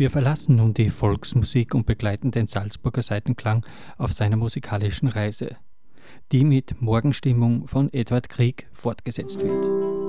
Wir verlassen nun die Volksmusik und begleiten den Salzburger Saitenklang auf seiner musikalischen Reise, die mit Morgenstimmung von Edward Grieg fortgesetzt wird.